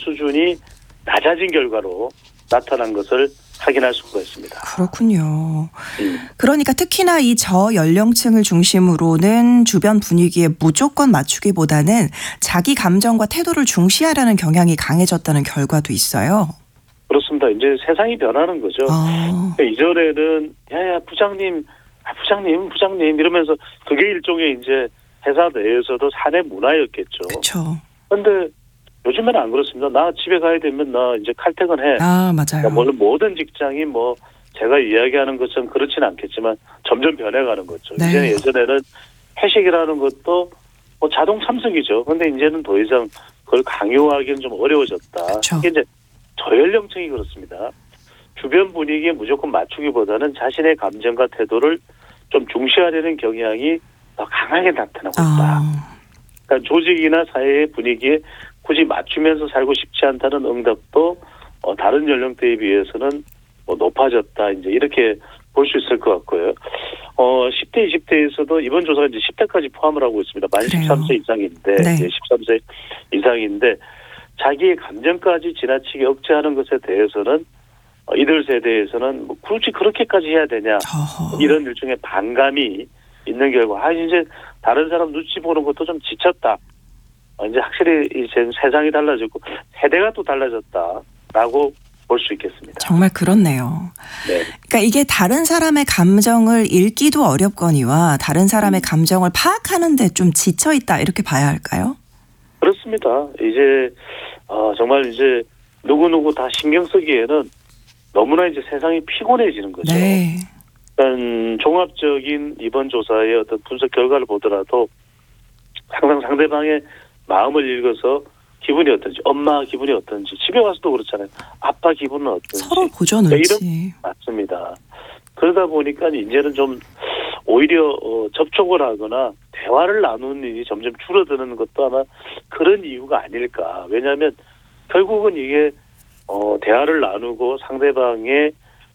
수준이 낮아진 결과로 나타난 것을 확인할 수가 있습니다. 그렇군요. 그러니까 특히나 이 저연령층을 중심으로는 주변 분위기에 무조건 맞추기보다는 자기 감정과 태도를 중시하려는 경향이 강해졌다는 결과도 있어요. 그렇습니다. 이제 세상이 변하는 거죠. 이전에는 야야 부장님 이러면서 그게 일종의 이제 회사 내에서도 사내 문화였겠죠. 그렇죠. 그런데 요즘에는 안 그렇습니다. 나 집에 가야 되면 나 이제 칼퇴근해. 맞아요. 물론 모든 직장이 뭐 제가 이야기하는 것처럼 그렇지는 않겠지만 점점 변해가는 거죠. 네. 이제는 예전에는 회식이라는 것도 뭐 자동 참석이죠. 그런데 이제는 더 이상 그걸 강요하기는 좀 어려워졌다. 그렇죠. 이게 이제 저연령층이 그렇습니다. 주변 분위기에 무조건 맞추기보다는 자신의 감정과 태도를 좀 중시하려는 경향이 더 강하게 나타나고 있다. 그러니까 조직이나 사회의 분위기에 굳이 맞추면서 살고 싶지 않다는 응답도 다른 연령대에 비해서는 높아졌다. 이제 이렇게 볼 수 있을 것 같고요. 10대, 20대에서도 이번 조사가 이제 10대까지 포함을 하고 있습니다. 만 13세 이상인데, 네. 13세 이상인데 자기의 감정까지 지나치게 억제하는 것에 대해서는 이들 세대에서는 뭐 굳이 그렇게까지 해야 되냐 이런 일종의 반감이 있는 결과 이제 다른 사람 눈치 보는 것도 좀 지쳤다. 이제 확실히 이제 세상이 달라졌고 세대가 또 달라졌다라고 볼 수 있겠습니다. 정말 그렇네요. 네. 그러니까 이게 다른 사람의 감정을 읽기도 어렵거니와 다른 사람의 감정을 파악하는 데 좀 지쳐 있다 이렇게 봐야 할까요? 그렇습니다. 이제 정말 이제 누구누구 다 신경 쓰기에는 너무나 이제 세상이 피곤해지는 거죠. 네. 일단 종합적인 이번 조사의 어떤 분석 결과를 보더라도 항상 상대방의 마음을 읽어서 기분이 어떤지, 엄마 기분이 어떤지, 집에 와서도 그렇잖아요. 아빠 기분은 어떤지. 서로 보죠, 눈치. 맞습니다. 그러다 보니까 이제는 좀 오히려 접촉을 하거나 대화를 나누는 일이 점점 줄어드는 것도 아마 그런 이유가 아닐까. 왜냐하면 결국은 이게 대화를 나누고 상대방의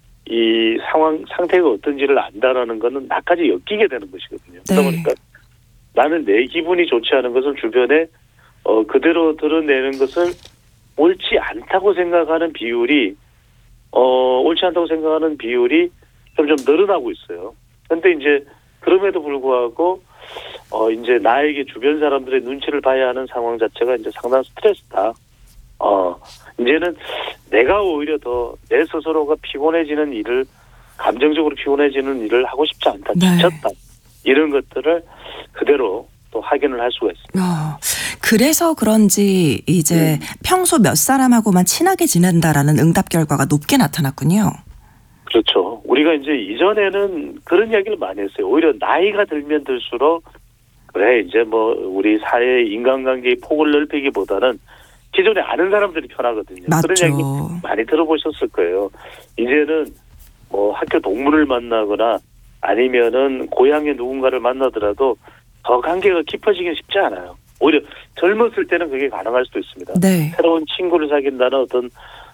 이 상태가 어떤지를 안다라는 거는 나까지 엮이게 되는 것이거든요. 그러다 보니까 나는 내 기분이 좋지 않은 것을 주변에 그대로 드러내는 것을 옳지 않다고 생각하는 비율이 점점 늘어나고 있어요. 그런데 이제 그럼에도 불구하고 이제 나에게 주변 사람들의 눈치를 봐야 하는 상황 자체가 이제 상당한 스트레스다. 이제는 내가 오히려 더 내 스스로가 피곤해지는 일을 감정적으로 피곤해지는 일을 하고 싶지 않다. 지쳤다. 이런 것들을 그대로 또 확인을 할 수가 있습니다. 그래서 그런지 이제 평소 몇 사람하고만 친하게 지낸다라는 응답 결과가 높게 나타났군요. 그렇죠. 우리가 이제 이전에는 그런 이야기를 많이 했어요. 오히려 나이가 들면 들수록 그래 이제 뭐 우리 사회 인간관계의 폭을 넓히기보다는 기존에 아는 사람들이 편하거든요. 맞죠. 그런 이야기 많이 들어보셨을 거예요. 이제는 뭐 학교 동문을 만나거나 아니면은 고향의 누군가를 만나더라도 더 관계가 깊어지긴 쉽지 않아요. 오히려 젊었을 때는 그게 가능할 수도 있습니다. 네. 새로운 친구를 사귄다는 어떤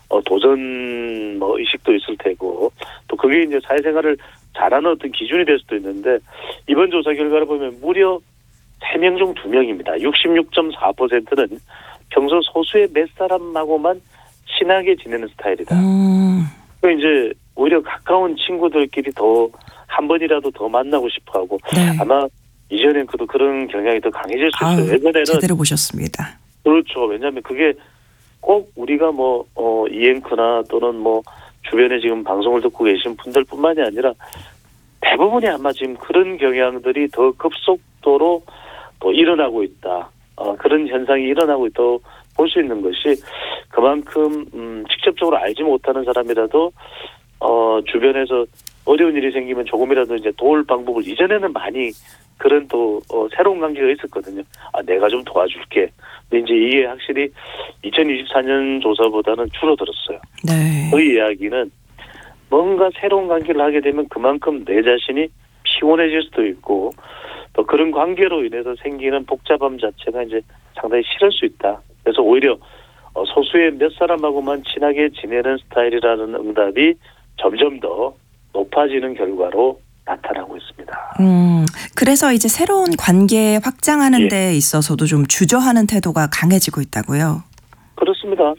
도전 의식도 있을 테고 또 그게 이제 사회생활을 잘하는 어떤 기준이 될 수도 있는데 이번 조사 결과를 보면 무려 3명 중 2명입니다. 66.4%는 평소 소수의 몇 사람하고만 친하게 지내는 스타일이다. 그 이제 오히려 가까운 친구들끼리 더 한 번이라도 더 만나고 싶어하고 아마 이전엔 그런 경향이 더 강해질 수 있어요. 예전에는 제대로 보셨습니다. 그렇죠. 왜냐하면 그게 꼭 우리가 이앵커나 또는 주변에 지금 방송을 듣고 계신 분들뿐만이 아니라 대부분이 아마 지금 그런 경향들이 더 급속도로 또 일어나고 있다. 그런 현상이 일어나고 있다고 볼 수 있는 것이 그만큼 직접적으로 알지 못하는 사람이라도 주변에서 어려운 일이 생기면 조금이라도 이제 도울 방법을 이전에는 많이 그런 또 새로운 관계가 있었거든요. 내가 좀 도와줄게. 근데 이제 이게 확실히 2024년 조사보다는 줄어들었어요. 네. 그 이야기는 뭔가 새로운 관계를 하게 되면 그만큼 내 자신이 피곤해질 수도 있고 또 그런 관계로 인해서 생기는 복잡함 자체가 이제 상당히 싫을 수 있다. 그래서 오히려 소수의 몇 사람하고만 친하게 지내는 스타일이라는 응답이 점점 더 높아지는 결과로 나타나고 있습니다. 그래서 이제 새로운 관계 확장하는 데 있어서도 좀 주저하는 태도가 강해지고 있다고요? 그렇습니다.